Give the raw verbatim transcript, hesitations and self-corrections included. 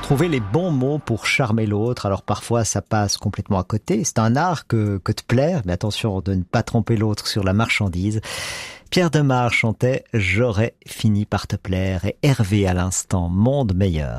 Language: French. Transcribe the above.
trouver les bons mots pour charmer l'autre. Alors parfois ça passe complètement à côté. C'est un art que, que de plaire, mais attention de ne pas tromper l'autre sur la marchandise. Pierre Demar chantait « J'aurais fini par te plaire » et Hervé à l'instant « Monde meilleur ».